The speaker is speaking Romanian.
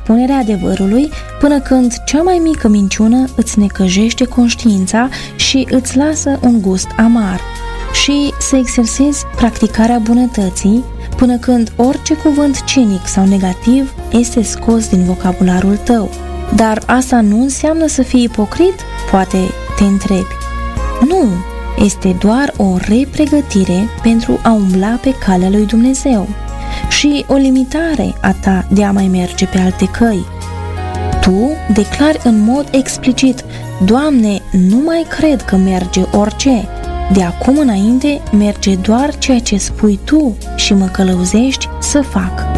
spunerea adevărului până când cea mai mică minciună îți necăjește conștiința și îți lasă un gust amar. Și să exersezi practicarea bunătății până când orice cuvânt cinic sau negativ este scos din vocabularul tău. Dar asta nu înseamnă să fii ipocrit? Poate te întrebi. Nu, este doar o repregătire pentru a umbla pe calea lui Dumnezeu și o limitare a ta de a mai merge pe alte căi. Tu declari în mod explicit: Doamne, nu mai cred că merge orice. De acum înainte merge doar ceea ce spui Tu și mă călăuzești să fac.